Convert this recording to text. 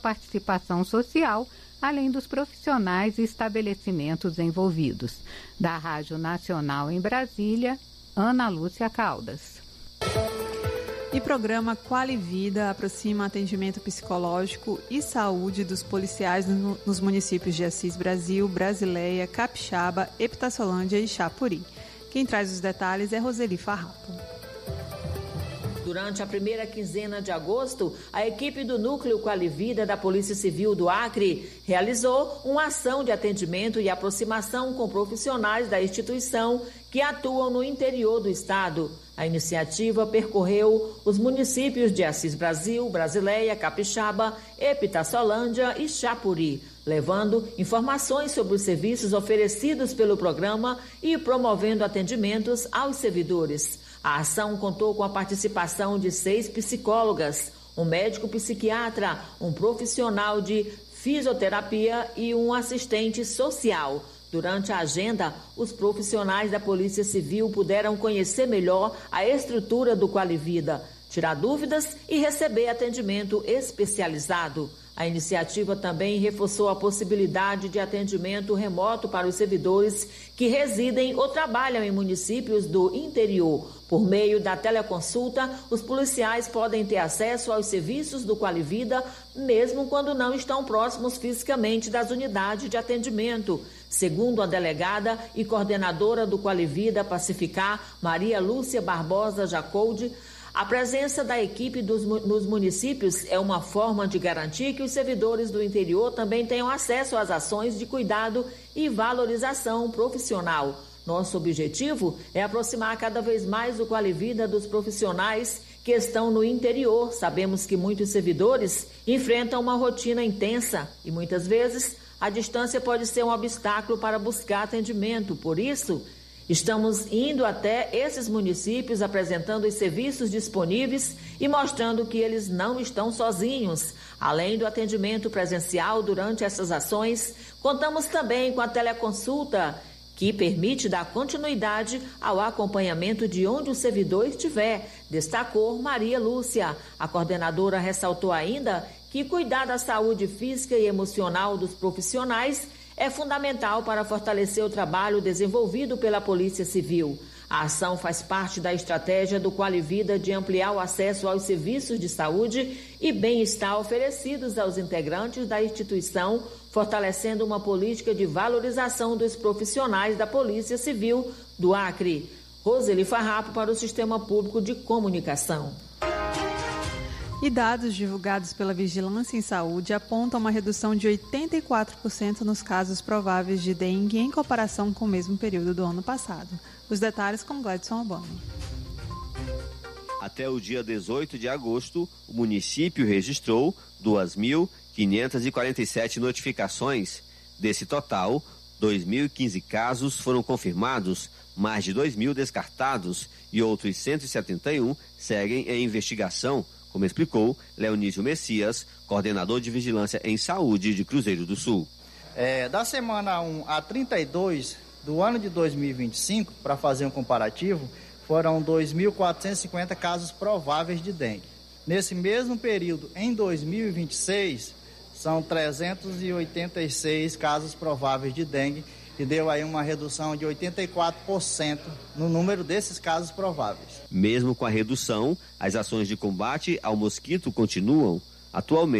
participação social, além dos profissionais e estabelecimentos envolvidos. Da Rádio Nacional em Brasília, Ana Lúcia Caldas. E programa Qualivida aproxima atendimento psicológico e saúde dos policiais nos municípios de Assis Brasil, Brasileia, Capixaba, Epitaçolândia e Chapuri. Quem traz os detalhes é Roseli Farrapo. Durante a primeira quinzena de agosto, a equipe do Núcleo Qualivida da Polícia Civil do Acre realizou uma ação de atendimento e aproximação com profissionais da instituição que atuam no interior do estado. A iniciativa percorreu os municípios de Assis Brasil, Brasileia, Capixaba, Epitaçolândia e Chapuri, levando informações sobre os serviços oferecidos pelo programa e promovendo atendimentos aos servidores. A ação contou com a participação de 6 psicólogas, um médico psiquiatra, um profissional de fisioterapia e um assistente social. Durante a agenda, os profissionais da Polícia Civil puderam conhecer melhor a estrutura do Qualivida, tirar dúvidas e receber atendimento especializado. A iniciativa também reforçou a possibilidade de atendimento remoto para os servidores que residem ou trabalham em municípios do interior. Por meio da teleconsulta, os policiais podem ter acesso aos serviços do Qualivida, mesmo quando não estão próximos fisicamente das unidades de atendimento. Segundo a delegada e coordenadora do Qualivida Pacificar, Maria Lúcia Barbosa Jacoldi, a presença da equipe nos municípios é uma forma de garantir que os servidores do interior também tenham acesso às ações de cuidado e valorização profissional. Nosso objetivo é aproximar cada vez mais o Qualivida dos profissionais que estão no interior. Sabemos que muitos servidores enfrentam uma rotina intensa e muitas vezes a distância pode ser um obstáculo para buscar atendimento. Por isso, estamos indo até esses municípios apresentando os serviços disponíveis e mostrando que eles não estão sozinhos. Além do atendimento presencial durante essas ações, contamos também com a teleconsulta, que permite dar continuidade ao acompanhamento de onde o servidor estiver, destacou Maria Lúcia. A coordenadora ressaltou ainda que cuidar da saúde física e emocional dos profissionais é fundamental para fortalecer o trabalho desenvolvido pela Polícia Civil. A ação faz parte da estratégia do Qualivida de ampliar o acesso aos serviços de saúde e bem-estar oferecidos aos integrantes da instituição, fortalecendo uma política de valorização dos profissionais da Polícia Civil do Acre. Roseli Farrapo para o Sistema Público de Comunicação. E dados divulgados pela Vigilância em Saúde apontam uma redução de 84% nos casos prováveis de dengue em comparação com o mesmo período do ano passado. Os detalhes com Gladson Albano. Até o dia 18 de agosto, o município registrou 2.547 notificações. Desse total, 2.015 casos foram confirmados, mais de 2.000 descartados e outros 171 seguem em investigação, como explicou Leonísio Messias, coordenador de Vigilância em Saúde de Cruzeiro do Sul. Da semana 1 a 32 do ano de 2025, para fazer um comparativo, foram 2.450 casos prováveis de dengue. Nesse mesmo período, em 2026, são 386 casos prováveis de dengue, que deu aí uma redução de 84% no número desses casos prováveis. Mesmo com a redução, as ações de combate ao mosquito continuam. Atualmente,